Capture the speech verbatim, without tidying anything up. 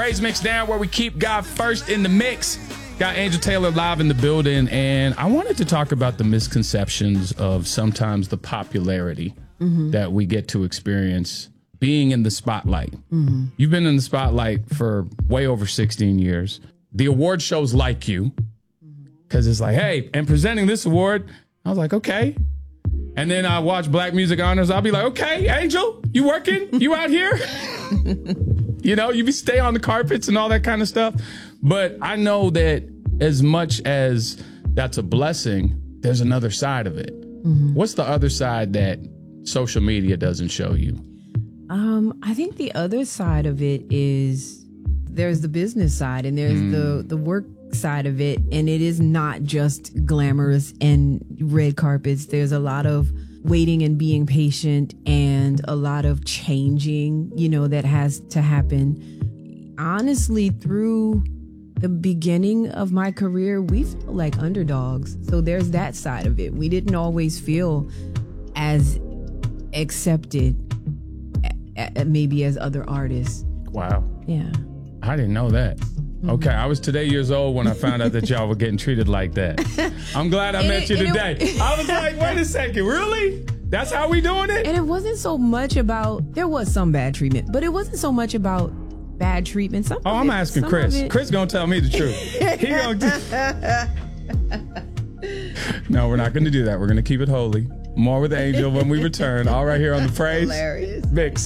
Praise Mix down, where we keep God first in the mix. Got Angel Taylor live in the building, and I wanted to talk about the misconceptions of sometimes the popularity mm-hmm. that we get to experience being in the spotlight. Mm-hmm. You've been in the spotlight for way over sixteen years. The award shows like you, because it's like, hey, and presenting this award, I was like, okay. And then I watch Black Music Honors. I'll be like, okay, Angel, you working? You out here? You know, you stay on the carpets and all that kind of stuff. But I know that as much as that's a blessing, there's another side of it. Mm-hmm. What's the other side that social media doesn't show you? Um, I think the other side of it is there's the business side and there's mm. the, the work side of it. And it is not just glamorous and red carpets. There's a lot of waiting and being patient and a lot of changing, you know, that has to happen. Honestly, through the beginning of my career, we feel like underdogs. So there's that side of it. We didn't always feel as accepted a- a- maybe as other artists. Wow. Yeah. I didn't know that. Mm-hmm. Okay, I was today years old when I found out that y'all were getting treated like that. I'm glad I and met it, you today. It, I was like, wait a second, really? That's how we doing it? And it wasn't so much about, there was some bad treatment, but it wasn't so much about bad treatment. Some oh, I'm it, asking Chris. It, Chris gonna tell me the truth. He gonna do- No, we're not gonna do that. We're gonna keep it holy. More with Angel when we return. All right here on The Praise Mix.